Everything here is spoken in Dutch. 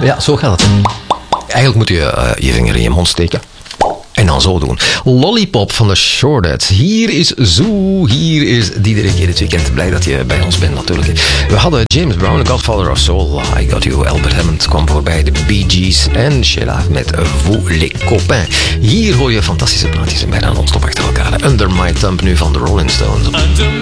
Ja, zo gaat het. Eigenlijk moet je je vinger in je mond steken. En dan zo doen. Lollipop van de Shortheads. Hier is Zoo. Hier is Diederik in het weekend. Blij dat je bij ons bent natuurlijk. We hadden James Brown, The Godfather of Soul. I Got You. Albert Hammond kwam voorbij. De Bee Gees. En Sheila met Vous les copains. Hier hoor je fantastische plaatjes en bijna non-stop achter elkaar. Under My Thumb nu van de Rolling Stones.